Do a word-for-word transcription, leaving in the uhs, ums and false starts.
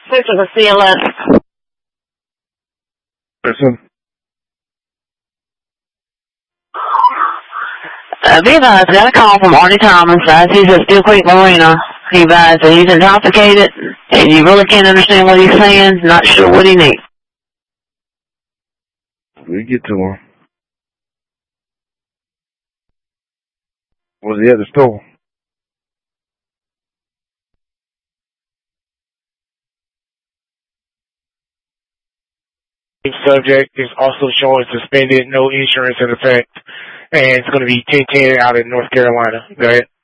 Search of the C L S. Person. Uh, be advised, I got a call from Arnie Thomas. Uh, he's at Steel Creek Marina. He advised that he's intoxicated, and you really can't understand what he's saying. Not sure what he needs. We get to him. Was he at the store? The subject is also showing suspended, no insurance in effect, and it's going to be ten ten out in North Carolina. Go ahead.